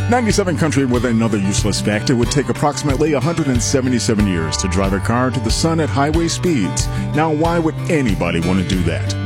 97 Country with another useless fact. It would take approximately 177 years to drive a car to the sun at highway speeds. Now, why would anybody want to do that?